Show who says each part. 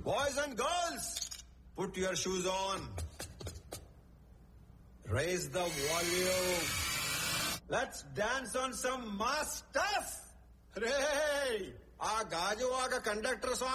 Speaker 1: Boys and girls, put your shoes on. Raise the volume. Let's dance on some mass stuff. Hey, ఆ Gajuwaka conductor